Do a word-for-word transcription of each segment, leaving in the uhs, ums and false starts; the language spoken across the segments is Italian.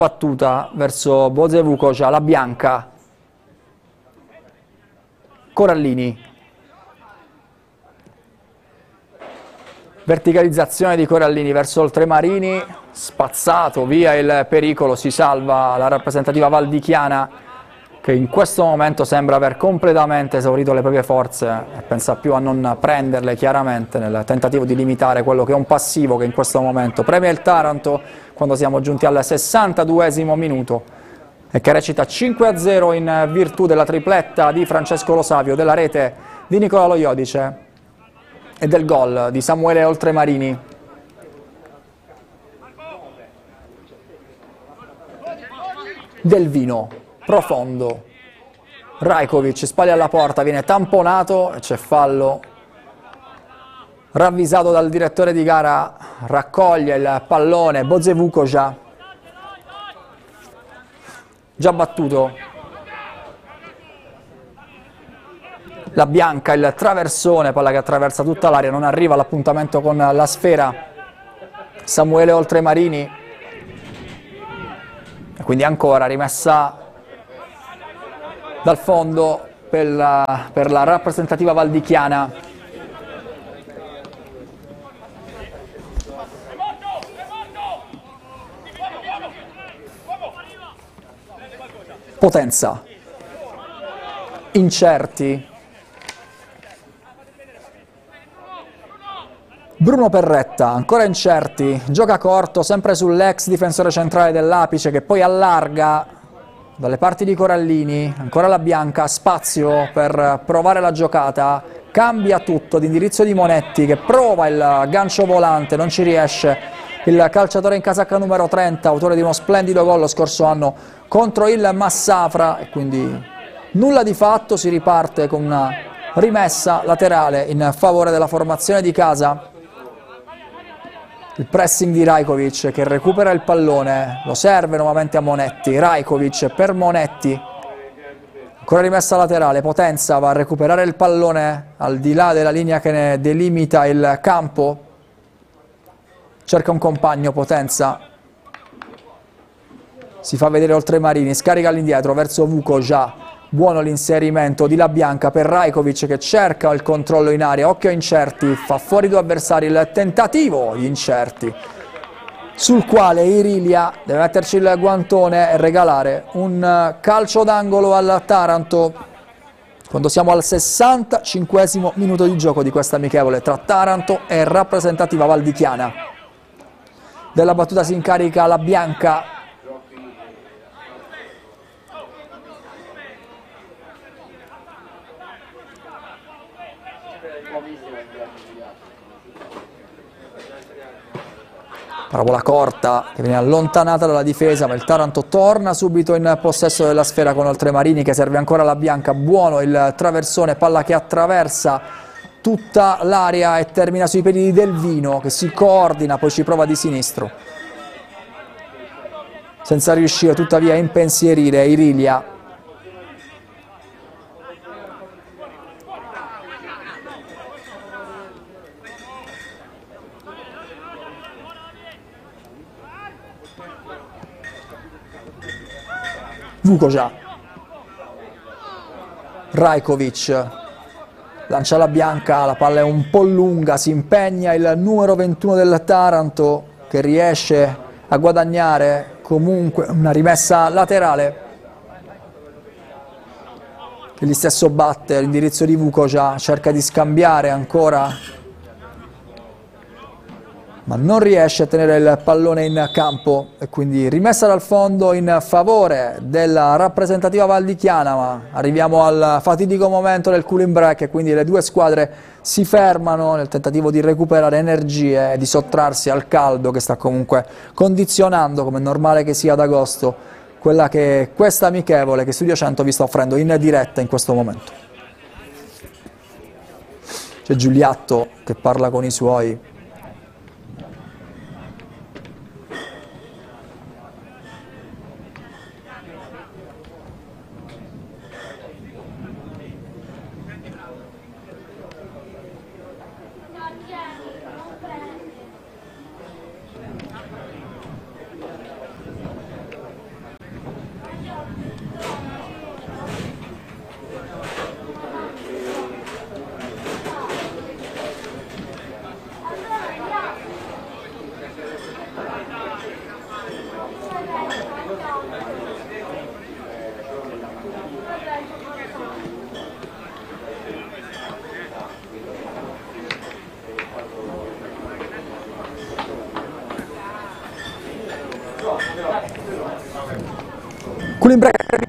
battuta verso Boze Vukoša, la bianca, Corallini, verticalizzazione di Corallini verso Oltremarini, spazzato via il pericolo, si salva la rappresentativa valdichiana che in questo momento sembra aver completamente esaurito le proprie forze e pensa più a non prenderle chiaramente nel tentativo di limitare quello che è un passivo che in questo momento premia il Taranto quando siamo giunti al sessantaduesimo minuto e che recita cinque a zero in virtù della tripletta di Francesco Lo Savio, della rete di Nicola Lo Iodice e del gol di Samuele Oltremarini. Del Vino, profondo, Rajkovic, spalle alla porta, viene tamponato e c'è fallo. Ravvisato dal direttore di gara, raccoglie il pallone Boze Vukoša, già battuto. La bianca, il traversone, palla che attraversa tutta l'area, non arriva all'appuntamento con la sfera Samuele Oltremarini. E quindi ancora rimessa dal fondo per la, per la rappresentativa valdichiana. Potenza, incerti, Bruno Perretta, ancora incerti, gioca corto, sempre sull'ex difensore centrale dell'Apice che poi allarga dalle parti di Corallini, ancora la bianca, spazio per provare la giocata, cambia tutto, di indirizzo di Monetti che prova il gancio volante, non ci riesce. Il calciatore in casacca numero trenta, autore di uno splendido gol lo scorso anno contro il Massafra, e quindi nulla di fatto, si riparte con una rimessa laterale in favore della formazione di casa. Il pressing di Rajkovic che recupera il pallone, lo serve nuovamente a Monetti, Rajkovic per Monetti, ancora rimessa laterale, Potenza va a recuperare il pallone al di là della linea che ne delimita il campo. Cerca un compagno, Potenza, si fa vedere Oltremarini, scarica all'indietro verso Vukoša, buono l'inserimento di La Bianca per Rajkovic che cerca il controllo in area, occhio a Incerti, fa fuori due avversari, il tentativo di Incerti, sul quale Irilia deve metterci il guantone e regalare un calcio d'angolo al Taranto, quando siamo al sessantacinquesimo minuto di gioco di questa amichevole tra Taranto e rappresentativa valdichiana. Della battuta si incarica La Bianca, parabola corta che viene allontanata dalla difesa, ma il Taranto torna subito in possesso della sfera con Oltremarini che serve ancora La Bianca, buono il traversone, palla che attraversa tutta l'area e termina sui piedi di Del Vino che si coordina, poi ci prova di sinistro senza riuscire tuttavia a impensierire Irilia. Vukoša, Rajkovic lancia La Bianca, la palla è un po' lunga, si impegna il numero ventuno del Taranto che riesce a guadagnare comunque una rimessa laterale. Egli stesso batte l'indirizzo di Vukoša, cerca di scambiare ancora, ma non riesce a tenere il pallone in campo e quindi rimessa dal fondo in favore della rappresentativa valdichiana, ma arriviamo al fatidico momento del cooling break e quindi le due squadre si fermano nel tentativo di recuperare energie e di sottrarsi al caldo che sta comunque condizionando, come è normale che sia ad agosto, quella che questa amichevole che Studio cento vi sta offrendo in diretta in questo momento. C'è Giuliatto che parla con i suoi. Cooling break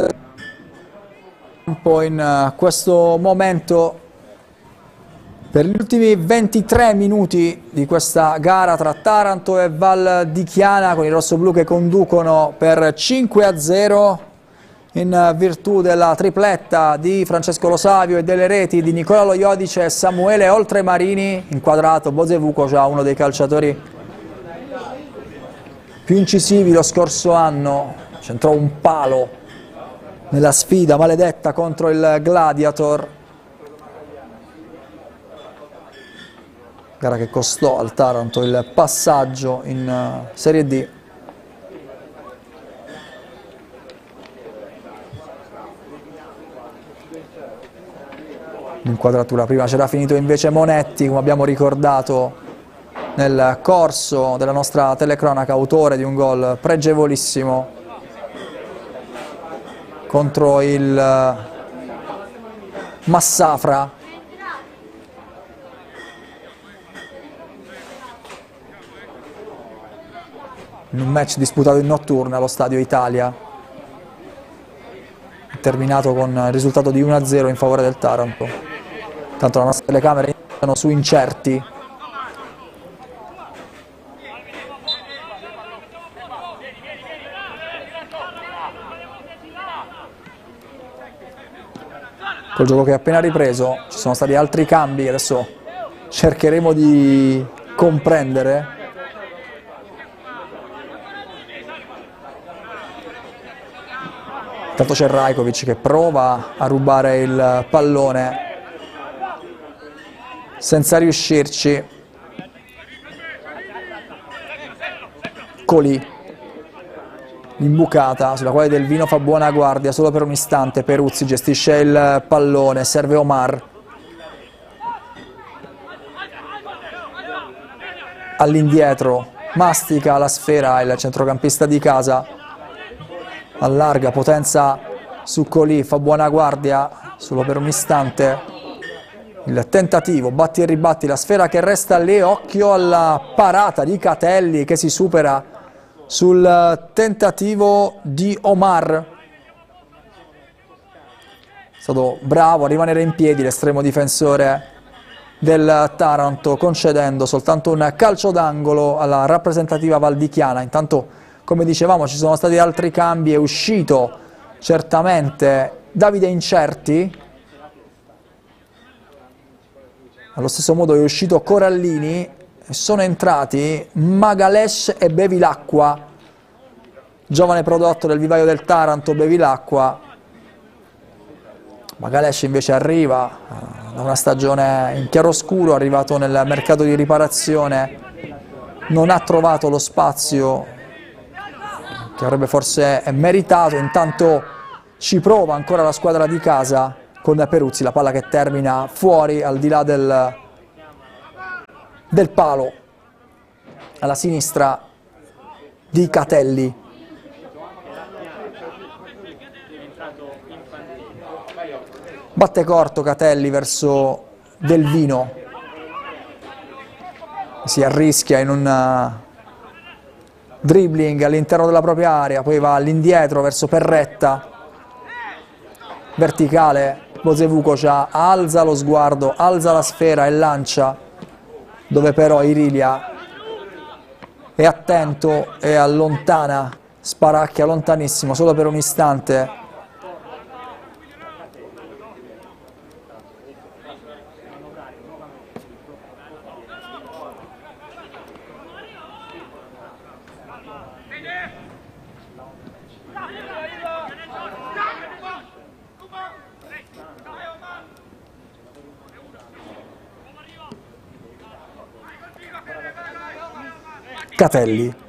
in questo momento per gli ultimi ventitré minuti di questa gara tra Taranto e Val di Chiana, con i rossoblù che conducono per cinque a zero in virtù della tripletta di Francesco Lo Savio e delle reti di Nicola Lo Iodice e Samuele Oltremarini. Inquadrato Bozevuco, già uno dei calciatori più incisivi lo scorso anno, centrò un palo nella sfida maledetta contro il Gladiator, gara che costò al Taranto il passaggio in Serie D. L'inquadratura prima c'era finito invece Monetti, come abbiamo ricordato nel corso della nostra telecronaca, autore di un gol pregevolissimo contro il Massafra. In un match disputato in notturna allo Stadio Italia, terminato con il risultato di uno a zero in favore del Taranto. Tanto le nostre telecamere sono su incerti. Col gioco che è appena ripreso ci sono stati altri cambi, adesso cercheremo di comprendere. Intanto c'è Rajkovic che prova a rubare il pallone senza riuscirci. Colì, l'imbucata sulla quale Del Vino fa buona guardia solo per un istante. Peruzzi gestisce il pallone, serve Omar. All'indietro, mastica la sfera il centrocampista di casa. Allarga, potenza su Colì, fa buona guardia solo per un istante. Il tentativo, batti e ribatti, la sfera che resta lì, occhio alla parata di Catelli che si supera sul tentativo di Omar. È stato bravo a rimanere in piedi l'estremo difensore del Taranto, concedendo soltanto un calcio d'angolo alla rappresentativa valdichiana. Intanto, come dicevamo, ci sono stati altri cambi, è uscito certamente Davide Incerti, allo stesso modo è uscito Corallini, e sono entrati Magalesh e Bevilacqua, giovane prodotto del vivaio del Taranto. Bevilacqua, Magalesh invece arriva da una stagione in chiaroscuro, arrivato nel mercato di riparazione, non ha trovato lo spazio che avrebbe forse meritato. Intanto ci prova ancora la squadra di casa con Peruzzi, la palla che termina fuori al di là del, del palo alla sinistra di Catelli. Batte corto Catelli verso Del Vino, si arrischia in un dribbling all'interno della propria area, poi va all'indietro verso Perretta, verticale. Bozevuco già alza lo sguardo, alza la sfera e lancia, dove però Irilia è attento e allontana, sparacchia lontanissimo solo per un istante. Catelli.